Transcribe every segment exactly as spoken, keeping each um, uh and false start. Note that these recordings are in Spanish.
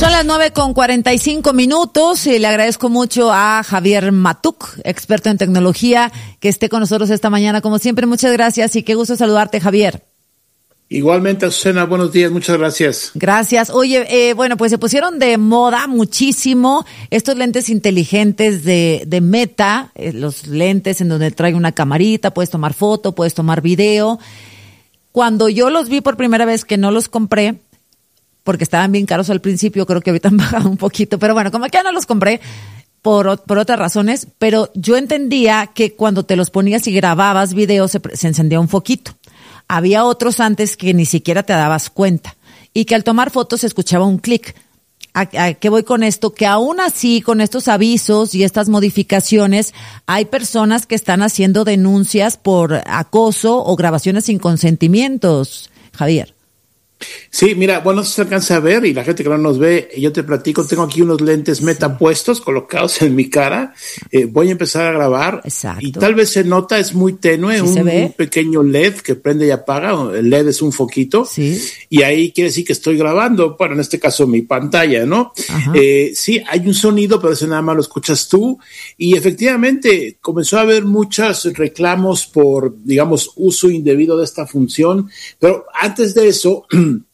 Son las nueve con cuarenta y cinco minutos y le agradezco mucho a Javier Matuk, experto en tecnología, que esté con nosotros esta mañana. Como siempre, muchas gracias y qué gusto saludarte, Javier. Igualmente, Azucena, buenos días, muchas gracias. Gracias. Oye, eh, bueno, pues se pusieron de moda muchísimo estos lentes inteligentes de, de Meta, eh, los lentes en donde trae una camarita, puedes tomar foto, puedes tomar video. Cuando yo los vi por primera vez, que no los compré, porque estaban bien caros al principio, creo que ahorita han bajado un poquito, pero bueno, como que ya no los compré por, por otras razones, pero yo entendía que cuando te los ponías y grababas videos se, se encendía un foquito. Había otros antes que ni siquiera te dabas cuenta y que al tomar fotos se escuchaba un clic. ¿A, a qué voy con esto? Que aún así, con estos avisos y estas modificaciones, hay personas que están haciendo denuncias por acoso o grabaciones sin consentimientos, Javier. Sí, mira, bueno, se alcanza a ver y la gente que no nos ve, yo te platico, tengo aquí unos lentes Meta puestos, colocados en mi cara, eh, voy a empezar a grabar. Exacto. Y tal vez se nota, es muy tenue, ¿Sí un, se ve? un pequeño L E D que prende y apaga, el L E D es un foquito, Sí. Y ahí quiere decir que estoy grabando, bueno, en este caso mi pantalla, ¿no? Eh, sí, hay un sonido, pero ese nada más lo escuchas tú, y efectivamente comenzó a haber muchos reclamos por, digamos, uso indebido de esta función, pero antes de eso,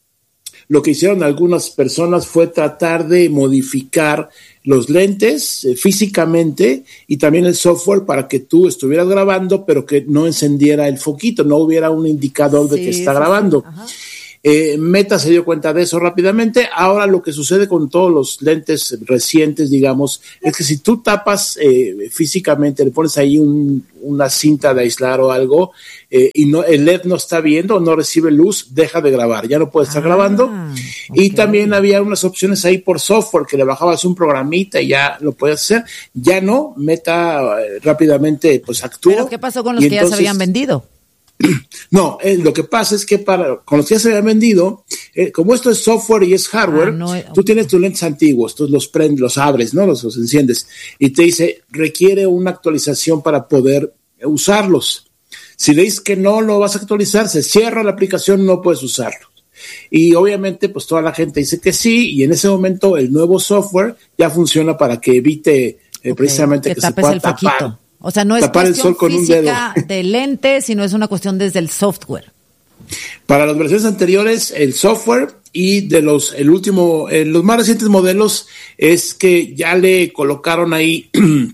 lo que hicieron algunas personas fue tratar de modificar los lentes eh, físicamente y también el software para que tú estuvieras grabando, pero que no encendiera el foquito, no hubiera un indicador de Sí, que está sí, grabando. sí. Eh, Meta se dio cuenta de eso rápidamente. Ahora lo que sucede con todos los lentes recientes, digamos, es que si tú tapas eh, físicamente, le pones ahí un, una cinta de aislar o algo, eh, y no, el L E D no está viendo o no recibe luz, deja de grabar, ya no puede estar Ah, grabando. okay. Y también había unas opciones ahí por software que le bajabas un programita y ya lo podías hacer. Ya no, Meta eh, rápidamente pues actuó. ¿Pero qué pasó con los y que entonces, ya se habían vendido? No, eh, lo que pasa es que para con los que ya se habían vendido, eh, como esto es software y es hardware, Ah, no, okay. Tú tienes tus lentes antiguos, tú los prendes, los abres, ¿no? Los, los enciendes y te dice, requiere una actualización para poder usarlos. Si le dices que no lo vas a actualizar, se cierra la aplicación, no puedes usarlo. Y obviamente, pues toda la gente dice que sí, y en ese momento el nuevo software ya funciona para que evite eh, okay, precisamente que, que se pueda tapar. Foquito. O sea, no es tapar cuestión el sol con física un dedo. de lente, sino es una cuestión desde el software. Para las versiones anteriores, el software, y de los, el último, eh, los más recientes modelos es que ya le colocaron ahí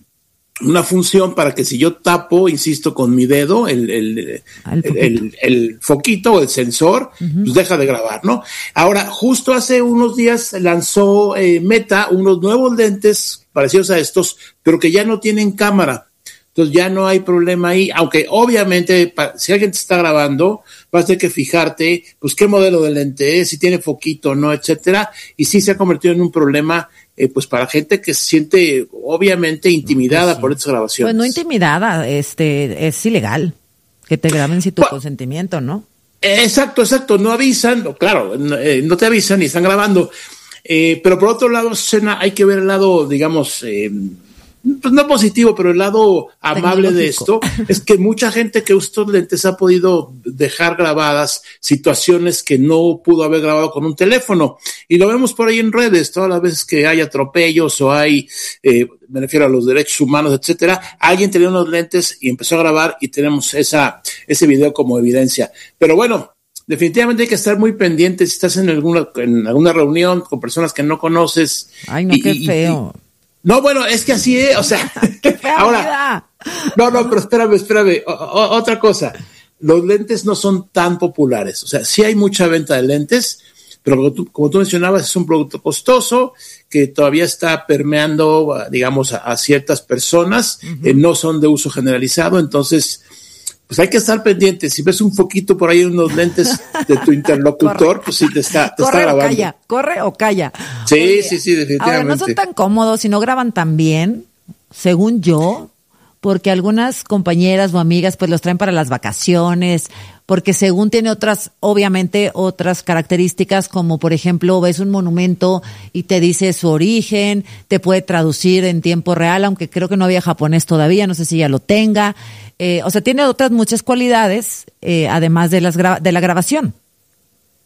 una función para que si yo tapo, insisto, con mi dedo, el, el, el, el, el, el foquito o el sensor, uh-huh. pues deja de grabar, ¿no? Ahora, justo hace unos días lanzó eh, Meta unos nuevos lentes parecidos a estos, pero que ya no tienen cámara. Entonces ya no hay problema ahí, aunque obviamente pa, si alguien te está grabando, vas a tener que fijarte, pues qué modelo de lente es, si tiene foquito o no, etcétera, y sí se ha convertido en un problema, eh, pues para gente que se siente obviamente intimidada sí. por estas grabaciones. Pues no intimidada, este, es ilegal que te graben sin tu well, consentimiento, ¿no? Exacto, exacto, no avisan, claro, no, eh, no te avisan y están grabando, eh, pero por otro lado, Susana, hay que ver el lado, digamos, eh, pues no positivo, pero el lado amable de esto es que mucha gente que usa estos lentes ha podido dejar grabadas situaciones que no pudo haber grabado con un teléfono. Y lo vemos por ahí en redes, todas las veces que hay atropellos o hay, eh, me refiero a los derechos humanos, etcétera, alguien tenía unos lentes y empezó a grabar y tenemos esa, ese video como evidencia. Pero bueno, definitivamente hay que estar muy pendiente si estás en alguna, en alguna reunión con personas que no conoces. Ay, no, y, qué feo. Y, y, No, bueno, es que así es, o sea, ¡Qué fea ahora, vida! no, no, pero espérame, espérame, o, o, otra cosa, los lentes no son tan populares, o sea, sí hay mucha venta de lentes, pero como tú, como tú mencionabas, es un producto costoso que todavía está permeando, digamos, a, a ciertas personas, uh-huh. eh, no son de uso generalizado, entonces, pues hay que estar pendiente. Si ves un foquito por ahí en unos lentes de tu interlocutor, pues sí te está, te corre está grabando. O calla, corre o calla. Sí, Oye, sí, sí, definitivamente. Ahora, no son tan cómodos y no graban tan bien, según yo, porque algunas compañeras o amigas pues los traen para las vacaciones, porque según tiene otras, obviamente otras características, como por ejemplo ves un monumento y te dice su origen, te puede traducir en tiempo real, aunque creo que no había japonés todavía, no sé si ya lo tenga. Eh, o sea, tiene otras muchas cualidades, eh, además de las gra- de la grabación.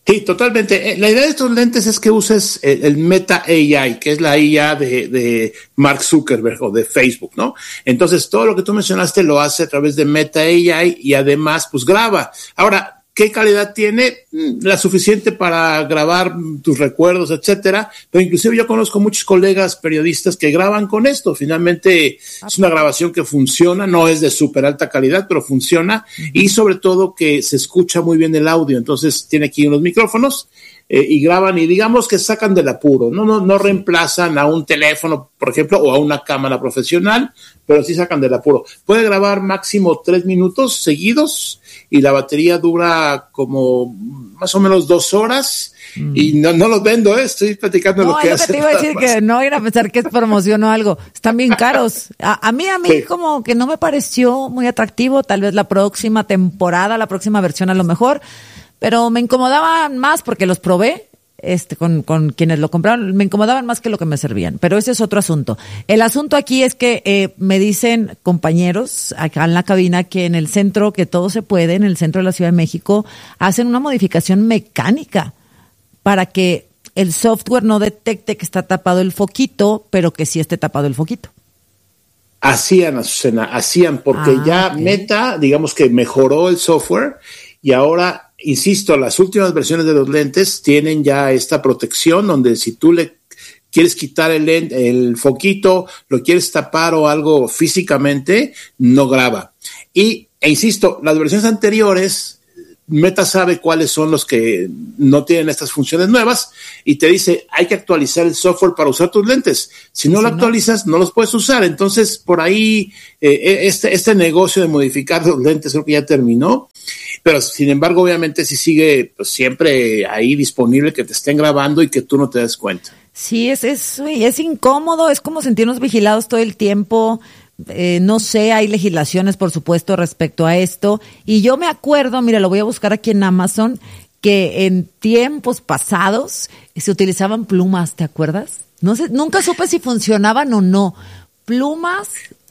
Sí, totalmente. La idea de estos lentes es que uses el, el Meta A I, que es la I A de, de Mark Zuckerberg o de Facebook, ¿no? Entonces, todo lo que tú mencionaste lo hace a través de Meta A I y además, pues graba. Ahora, ¿qué calidad tiene? La suficiente para grabar tus recuerdos, etcétera. Pero inclusive yo conozco muchos colegas periodistas que graban con esto. Finalmente es una grabación que funciona, no es de súper alta calidad, pero funciona. Uh-huh. Y sobre todo que se escucha muy bien el audio. Entonces tiene aquí unos micrófonos eh, y graban y digamos que sacan del apuro. No, no, no reemplazan a un teléfono, por ejemplo, o a una cámara profesional, pero sí sacan del apuro. Puede grabar máximo tres minutos seguidos y la batería dura como más o menos dos horas mm. y no, no los vendo, ¿eh? Estoy platicando no, lo que es hacen. No, te iba a decir que no ir a pensar que es promoción o algo. Están bien caros. A, a mí, a mí sí. como que no me pareció muy atractivo. Tal vez la próxima temporada, la próxima versión a lo mejor, pero me incomodaban más porque los probé. Este, con, con quienes lo compraron, me incomodaban más que lo que me servían, pero ese es otro asunto. El asunto aquí es que eh, me dicen compañeros acá en la cabina que en el centro, que todo se puede, en el centro de la Ciudad de México, hacen una modificación mecánica para que el software no detecte que está tapado el foquito, pero que sí esté tapado el foquito. Hacían, Azucena, hacían, porque ah, ya okay. Meta, digamos que mejoró el software y ahora... Insisto, las últimas versiones de los lentes tienen ya esta protección donde si tú le quieres quitar el, lente, el foquito, lo quieres tapar o algo físicamente, no graba. Y, e insisto, las versiones anteriores, Meta sabe cuáles son los que no tienen estas funciones nuevas y te dice, hay que actualizar el software para usar tus lentes. Si no si lo no. actualizas, no los puedes usar. Entonces, por ahí, eh, este, este negocio de modificar los lentes creo que ya terminó. Pero, sin embargo, obviamente sí sigue pues, siempre ahí disponible que te estén grabando y que tú no te des cuenta. Sí, es, es, es incómodo, es como sentirnos vigilados todo el tiempo. Eh, no sé, hay legislaciones, por supuesto, respecto a esto. Y yo me acuerdo, mira, lo voy a buscar aquí en Amazon, que en tiempos pasados se utilizaban plumas, ¿te acuerdas? No sé, nunca supe si funcionaban o no. Plumas,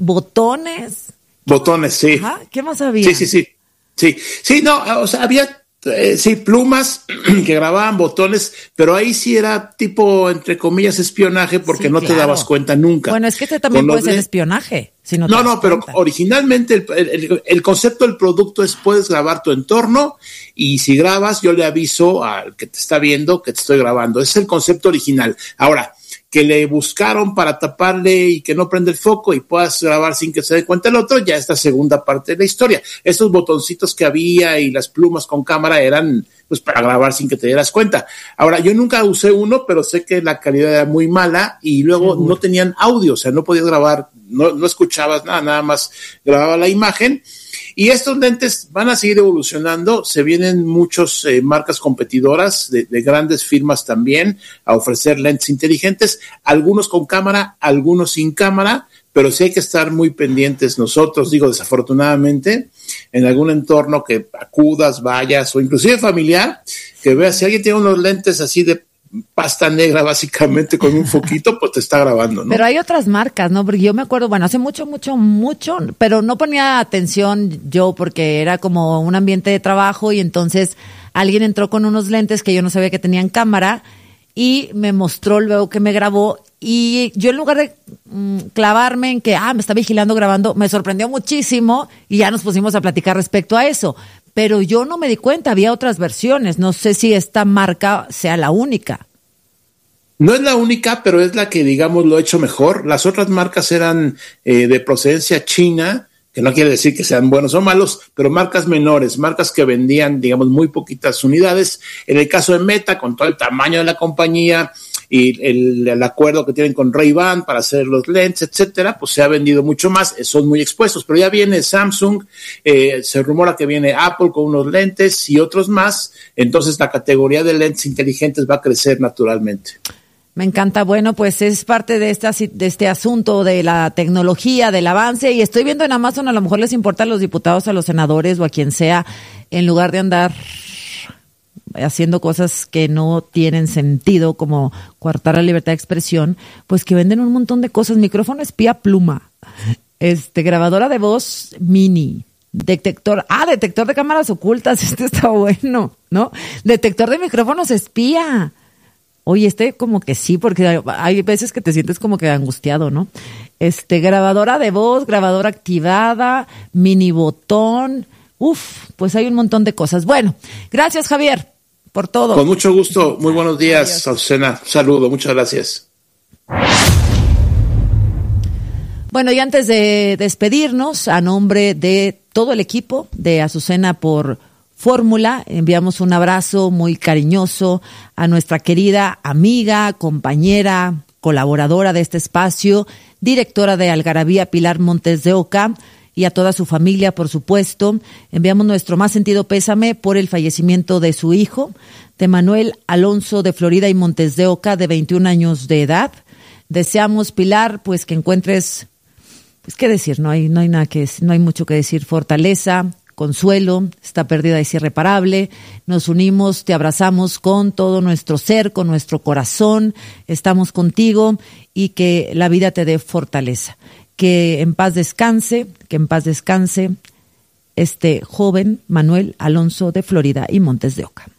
botones. Botones, sí. Ajá, ¿qué más había? Sí, sí, sí. Sí, sí, no, o sea, había, eh, sí, plumas que grababan botones, pero ahí sí era tipo, entre comillas, espionaje porque sí, no claro. te dabas cuenta nunca. Bueno, es que este también Con puede ser de... espionaje. Si no, no, no, pero cuenta. originalmente el, el, el concepto del producto es puedes grabar tu entorno y si grabas yo le aviso al que te está viendo que te estoy grabando. Ese es el concepto original. Ahora, que le buscaron para taparle y que no prende el foco y puedas grabar sin que se dé cuenta el otro, ya esta segunda parte de la historia. Estos botoncitos que había y las plumas con cámara eran pues para grabar sin que te dieras cuenta. Ahora, yo nunca usé uno, pero sé que la calidad era muy mala y luego sí, no tenían audio, o sea, no podías grabar, no, no escuchabas nada, nada más grababa la imagen. Y estos lentes van a seguir evolucionando, se vienen muchas eh, marcas competidoras de, de grandes firmas también a ofrecer lentes inteligentes, algunos con cámara, algunos sin cámara, pero sí hay que estar muy pendientes nosotros, digo desafortunadamente, en algún entorno que acudas, vayas o inclusive familiar, que veas si alguien tiene unos lentes así de pasta negra básicamente con un foquito, pues te está grabando, ¿no? Pero hay otras marcas, ¿no? Porque yo me acuerdo, bueno, hace mucho, mucho, mucho, pero no ponía atención yo porque era como un ambiente de trabajo y entonces alguien entró con unos lentes que yo no sabía que tenían cámara y me mostró luego que me grabó y yo en lugar de mmm, clavarme en que, ah, me está vigilando grabando, me sorprendió muchísimo y ya nos pusimos a platicar respecto a eso. Pero yo no me di cuenta, había otras versiones. No sé si esta marca sea la única. No es la única, pero es la que, digamos, lo ha hecho mejor. Las otras marcas eran eh, de procedencia china, que no quiere decir que sean buenos o malos, pero marcas menores, marcas que vendían, digamos, muy poquitas unidades. En el caso de Meta, con todo el tamaño de la compañía y el, el acuerdo que tienen con Ray-Ban para hacer los lentes, etcétera, pues se ha vendido mucho más, son muy expuestos, pero ya viene Samsung, eh, se rumora que viene Apple con unos lentes y otros más, entonces la categoría de lentes inteligentes va a crecer naturalmente. Me encanta. Bueno, pues es parte de, esta, de este asunto de la tecnología, del avance, y estoy viendo en Amazon, a lo mejor les importa a los diputados, a los senadores o a quien sea, en lugar de andar haciendo cosas que no tienen sentido, como coartar la libertad de expresión, pues que venden un montón de cosas. Micrófono espía pluma, este grabadora de voz mini, Detector, ah, detector de cámaras ocultas, este está bueno, ¿no? Detector de micrófonos espía. Oye, este como que sí, porque hay veces que te sientes como que angustiado, ¿no? Este, grabadora de voz, grabadora activada, mini botón. Uf, pues hay un montón de cosas. Bueno, gracias, Javier, por todo. Con mucho gusto. Muy buenos días, Azucena. Saludo, muchas gracias. Bueno, y antes de despedirnos, a nombre de todo el equipo de Azucena por Fórmula, enviamos un abrazo muy cariñoso a nuestra querida amiga, compañera, colaboradora de este espacio, directora de Algarabía, Pilar Montes de Oca, y a toda su familia, por supuesto. Enviamos nuestro más sentido pésame por el fallecimiento de su hijo, de Manuel Alonso de Florida y Montes de Oca, de veintiún años de edad. Deseamos, Pilar, pues que encuentres, pues qué decir, no hay, no hay nada que, no hay mucho que decir, fortaleza, consuelo. Esta pérdida es irreparable. Nos unimos, te abrazamos con todo nuestro ser, con nuestro corazón. Estamos contigo y que la vida te dé fortaleza. Que en paz descanse, que en paz descanse este joven Manuel Alonso de Florida y Montes de Oca.